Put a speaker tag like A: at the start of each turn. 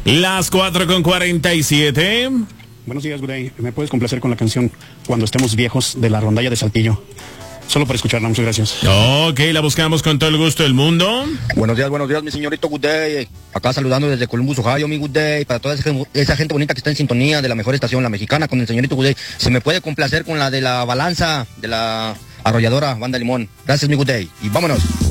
A: Las 4:47.
B: Buenos días, Good Day. ¿Me puedes complacer con la canción Cuando estemos viejos de la rondalla de Saltillo? Solo por escucharla, muchas gracias.
A: Ok, la buscamos con todo el gusto del mundo.
C: Buenos días, mi señorito Good Day. Acá saludando desde Columbus, Ohio, mi Good Day. Para toda esa gente bonita que está en sintonía de la mejor estación, la mexicana, con el señorito Good Day. ¿Se me puede complacer con la de la balanza de la arrolladora Banda Limón? Gracias, mi Good Day. Y vámonos.